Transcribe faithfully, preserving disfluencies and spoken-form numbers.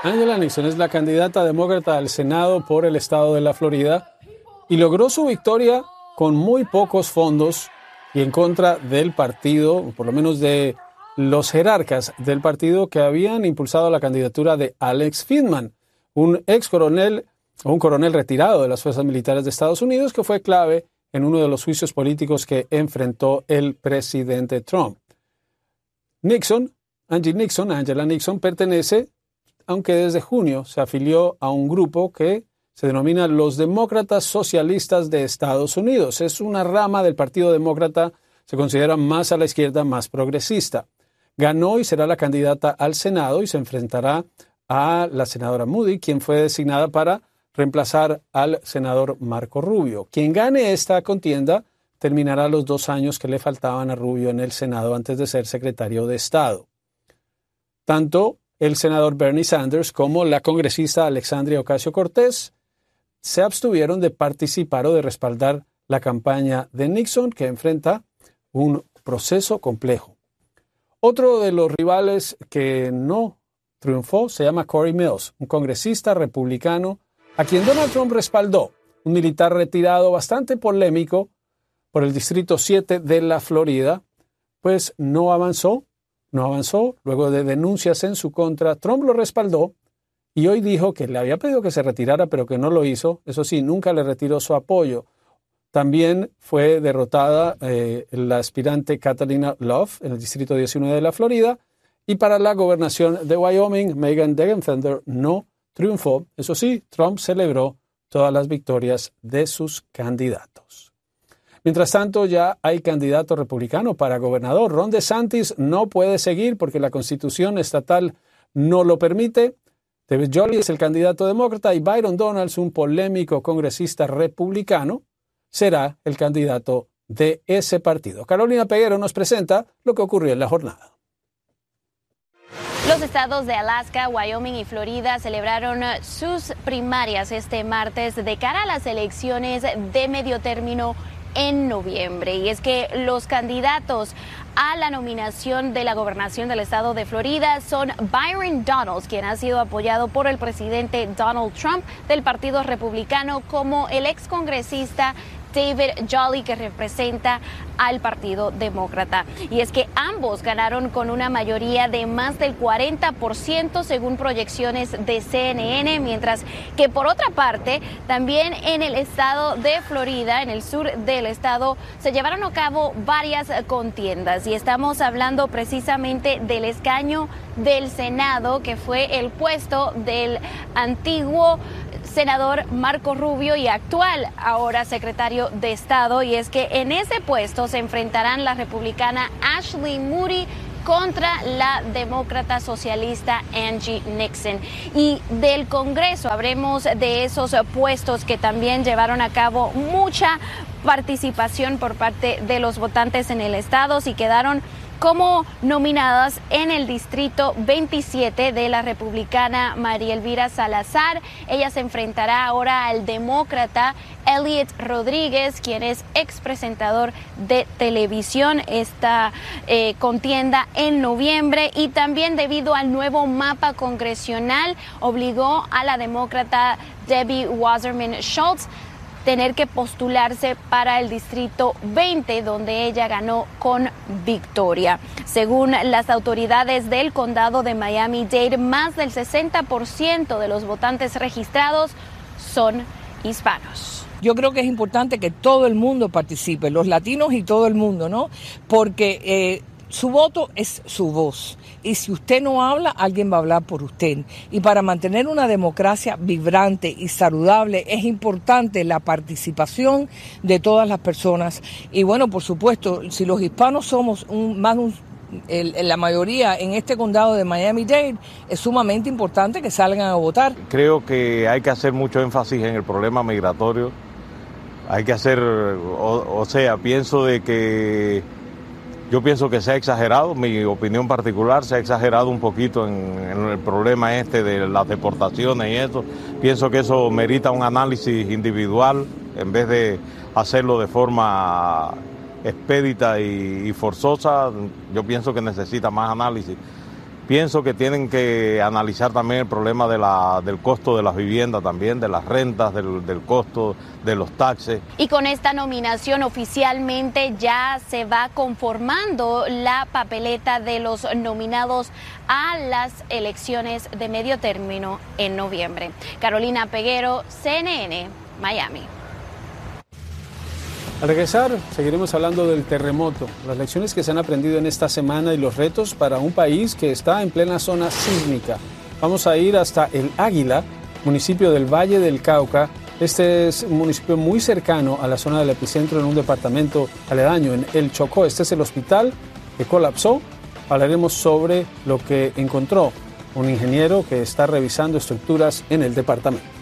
Angela Nixon es la candidata demócrata al Senado por el estado de la Florida y logró su victoria con muy pocos fondos y en contra del partido, por lo menos de los jerarcas del partido que habían impulsado la candidatura de Alex Friedman, un ex coronel o un coronel retirado de las fuerzas militares de Estados Unidos que fue clave en uno de los juicios políticos que enfrentó el presidente Trump. Nixon, Angie Nixon, Angela Nixon, pertenece, aunque desde junio se afilió a un grupo que se denomina los Demócratas Socialistas de Estados Unidos. Es una rama del Partido Demócrata, se considera más a la izquierda, más progresista. Ganó y será la candidata al Senado y se enfrentará a la senadora Moody, quien fue designada para reemplazar al senador Marco Rubio. Quien gane esta contienda terminará los dos años que le faltaban a Rubio en el Senado antes de ser secretario de Estado. Tanto el senador Bernie Sanders como la congresista Alexandria Ocasio-Cortez se abstuvieron de participar o de respaldar la campaña de Nixon, que enfrenta un proceso complejo. Otro de los rivales que no triunfó se llama Corey Mills, un congresista republicano a quien Donald Trump respaldó, un militar retirado bastante polémico por el Distrito siete de la Florida, pues no avanzó, no avanzó, luego de denuncias en su contra, Trump lo respaldó y hoy dijo que le había pedido que se retirara, pero que no lo hizo. Eso sí, nunca le retiró su apoyo. También fue derrotada eh, la aspirante Catalina Love en el Distrito diecinueve de la Florida y para la gobernación de Wyoming, Megan Degenfender no triunfó. Eso sí, Trump celebró todas las victorias de sus candidatos. Mientras tanto, ya hay candidato republicano para gobernador. Ron DeSantis no puede seguir porque la Constitución estatal no lo permite. David Jolly es el candidato demócrata y Byron Donalds, un polémico congresista republicano, será el candidato de ese partido. Carolina Peguero nos presenta lo que ocurrió en la jornada. Los estados de Alaska, Wyoming y Florida celebraron sus primarias este martes de cara a las elecciones de medio término en noviembre. Y es que los candidatos a la nominación de la gobernación del estado de Florida son Byron Donalds, quien ha sido apoyado por el presidente Donald Trump del Partido Republicano, como el excongresista David Jolly, que representa al Partido Demócrata. Y es que ambos ganaron con una mayoría de más del cuarenta por ciento según proyecciones de C N N, mientras que por otra parte, también en el estado de Florida, en el sur del estado, se llevaron a cabo varias contiendas y estamos hablando precisamente del escaño del Senado, que fue el puesto del antiguo senador Marco Rubio y actual ahora secretario de Estado, y es que en ese puesto se enfrentarán la republicana Ashley Moody contra la demócrata socialista Angie Nixon. Y del Congreso habremos de esos puestos que también llevaron a cabo mucha participación por parte de los votantes en el estado y quedaron como nominadas en el distrito veintisiete de la republicana María Elvira Salazar. Ella se enfrentará ahora al demócrata Elliot Rodríguez, quien es expresentador de televisión. Esta eh, contienda en noviembre, y también debido al nuevo mapa congresional obligó a la demócrata Debbie Wasserman Schultz tener que postularse para el distrito veinte, donde ella ganó con victoria. Según las autoridades del condado de Miami-Dade, más del sesenta por ciento de los votantes registrados son hispanos. Yo creo que es importante que todo el mundo participe, los latinos y todo el mundo, ¿no? Porque eh, su voto es su voz. Y si usted no habla, alguien va a hablar por usted. Y para mantener una democracia vibrante y saludable es importante la participación de todas las personas. Y bueno, por supuesto, si los hispanos somos un, más un, el, la mayoría en este condado de Miami-Dade, es sumamente importante que salgan a votar. Creo que hay que hacer mucho énfasis en el problema migratorio. Hay que hacer, o, o sea, pienso de que Yo pienso que se ha exagerado, mi opinión particular, se ha exagerado un poquito en, en el problema este de las deportaciones y eso. Pienso que eso merita un análisis individual en vez de hacerlo de forma expedita y, y forzosa. Yo pienso que necesita más análisis. Pienso que tienen que analizar también el problema de la, del costo de las viviendas también, de las rentas, del, del costo de los taxes. Y con esta nominación oficialmente ya se va conformando la papeleta de los nominados a las elecciones de medio término en noviembre. Carolina Peguero, C N N, Miami. Al regresar, seguiremos hablando del terremoto, las lecciones que se han aprendido en esta semana y los retos para un país que está en plena zona sísmica. Vamos a ir hasta El Águila, municipio del Valle del Cauca. Este es un municipio muy cercano a la zona del epicentro en un departamento aledaño, en El Chocó. Este es el hospital que colapsó. Hablaremos sobre lo que encontró un ingeniero que está revisando estructuras en el departamento.